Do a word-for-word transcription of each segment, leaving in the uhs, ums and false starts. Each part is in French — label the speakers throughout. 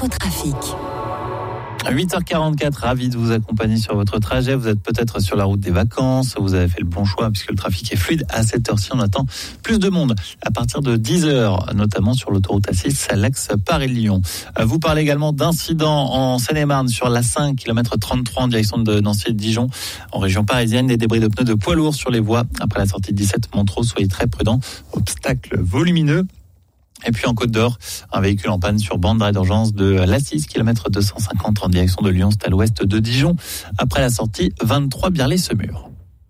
Speaker 1: Infotrafic.
Speaker 2: huit heures quarante-quatre, ravi de vous accompagner sur votre trajet. Vous êtes peut-être sur la route des vacances. Vous avez fait le bon choix puisque le trafic est fluide. À cette heure-ci, on attend plus de monde à partir de dix heures, notamment sur l'autoroute A six, à l'axe Paris-Lyon. Vous parlez également d'incidents en Seine-et-Marne sur l'A cinq, kilomètre trente-trois en direction de Nancy et de Dijon. En région parisienne, des débris de pneus de poids lourds sur les voies. Après la sortie de dix-sept Montreux, soyez très prudents. Obstacle volumineux. Et puis en Côte d'Or, un véhicule en panne sur bande d'arrêt d'urgence de l'A six, kilomètre deux cent cinquante en direction de Lyon, c'est à l'ouest de Dijon. Après la sortie, vingt-trois Birley-Semur.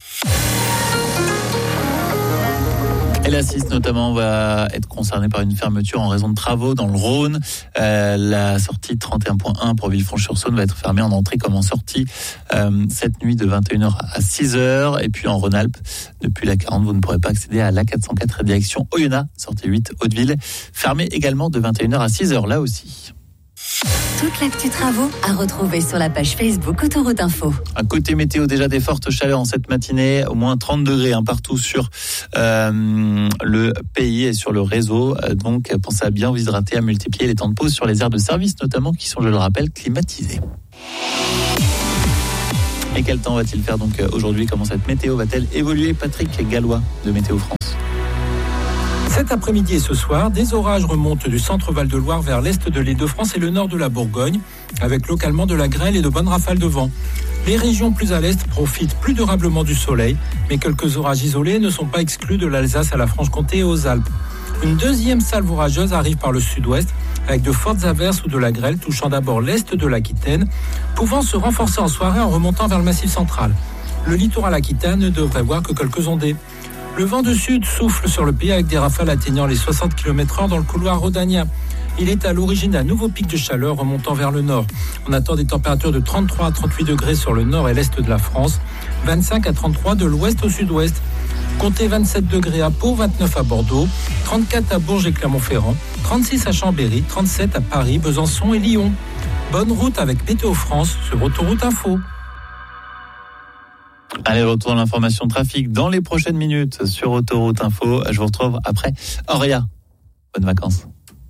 Speaker 2: Et l'A six notamment va être concernée par une fermeture en raison de travaux dans le Rhône. Euh, la sortie trente et un point un pour Villefranche-sur-Saône va être fermée en entrée comme en sortie euh, cette nuit de vingt et une heures à six heures. Et puis en Rhône-Alpes, depuis l'A quarante, vous ne pourrez pas accéder à l'A quatre cent quatre direction Oyonnax, sortie huit Hauteville, fermée également de vingt et une heures à six heures là aussi.
Speaker 1: Toute l'actu travaux à retrouver sur la page Facebook Autoroute Info.
Speaker 2: Un côté météo, déjà des fortes chaleurs en cette matinée, au moins trente degrés hein, partout sur euh, le pays et sur le réseau. Donc pensez à bien vous hydrater, à multiplier les temps de pause sur les aires de service notamment qui sont, je le rappelle, climatisées. Et quel temps va-t-il faire donc aujourd'hui? Comment cette météo va-t-elle évoluer? Patrick Gallois de Météo France.
Speaker 3: Cet après-midi et ce soir, des orages remontent du centre Val-de-Loire vers l'est de l'Île-de-France et le nord de la Bourgogne, avec localement de la grêle et de bonnes rafales de vent. Les régions plus à l'est profitent plus durablement du soleil, mais quelques orages isolés ne sont pas exclus de l'Alsace à la Franche-Comté et aux Alpes. Une deuxième salve orageuse arrive par le sud-ouest, avec de fortes averses ou de la grêle touchant d'abord l'est de l'Aquitaine, pouvant se renforcer en soirée en remontant vers le Massif central. Le littoral aquitaine ne devrait voir que quelques ondées. Le vent de sud souffle sur le pays avec des rafales atteignant les soixante kilomètres heure dans le couloir rhodanien. Il est à l'origine d'un nouveau pic de chaleur remontant vers le nord. On attend des températures de trente-trois à trente-huit degrés sur le nord et l'est de la France, vingt-cinq à trente-trois de l'ouest au sud-ouest. Comptez vingt-sept degrés à Pau, vingt-neuf à Bordeaux, trente-quatre à Bourges et Clermont-Ferrand, trente-six à Chambéry, trente-sept à Paris, Besançon et Lyon. Bonne route avec Météo France sur Autoroute Info.
Speaker 2: Allez, retour à l'information trafic dans les prochaines minutes sur Autoroute Info. Je vous retrouve après Auria. Bonnes vacances.